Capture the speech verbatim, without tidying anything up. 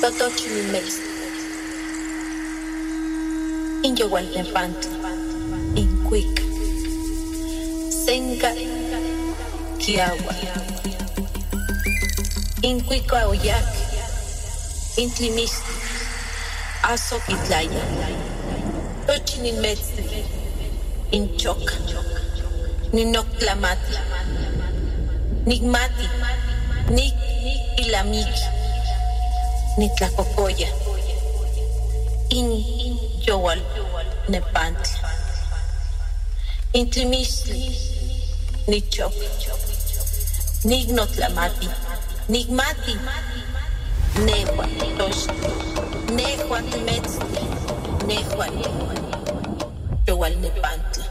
Totochimilmex, in Yowaltepantli, in Cuica, Senca, Kiawa, in Cuica Oyac, in Tlimistli, Azoquitlaya, Tochimilmex, in Choca, Ninoctlamati, Nigmati, Nik Ilamiki, Nitlacocoya, in Yowal Nepantla, in Tlimistli, Nichok, Nignotlamati, Nigmati, Nehua Tosh, Nehua Temetzli, Nehua Yowal Nepantla.